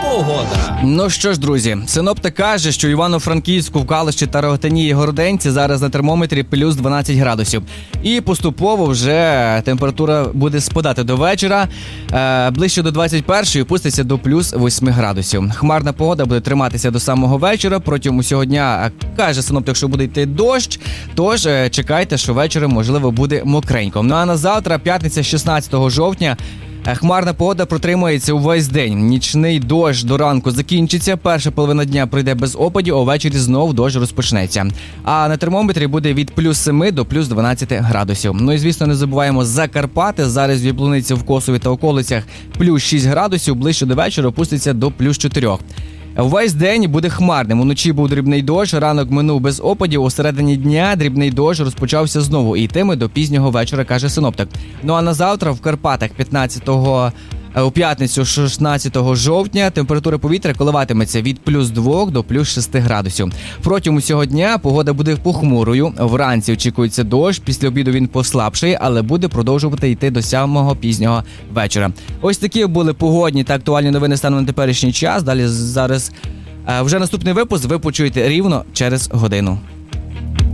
Погода. Ну що ж, друзі, синоптик каже, що Івано-Франківську, в Калуші та Рогатині і Городенці зараз на термометрі плюс 12 градусів. І поступово вже температура буде спадати до вечора. Ближче до 21-ї опуститься до плюс 8 градусів. Хмарна погода буде триматися до самого вечора. Протягом усього дня, каже синоптик, що буде йти дощ. Тож чекайте, що вечором, можливо, буде мокренько. Ну а на завтра, п'ятниця, 16 жовтня, хмарна погода протримується увесь день. Нічний дощ до ранку закінчиться, перша половина дня пройде без опадів, а ввечері знов дощ розпочнеться. А на термометрі буде від плюс 7 до плюс 12 градусів. Ну і, звісно, не забуваємо Закарпати. Зараз в Яблуниці, в Косові та околицях плюс 6 градусів, ближче до вечора опуститься до плюс 4. Весь день буде хмарним. Уночі був дрібний дощ, ранок минув без опадів, у середині дня дрібний дощ розпочався знову і йтиме до пізнього вечора, каже синоптик. Ну а на завтра в Карпатах у п'ятницю 16 жовтня температура повітря коливатиметься від плюс 2 до плюс 6 градусів. Протягом усього дня погода буде похмурою. Вранці очікується дощ, після обіду він послабшає, але буде продовжувати йти до самого пізнього вечора. Ось такі були погодні та актуальні новини станом на теперішній час. Далі зараз вже наступний випуск ви почуєте рівно через годину.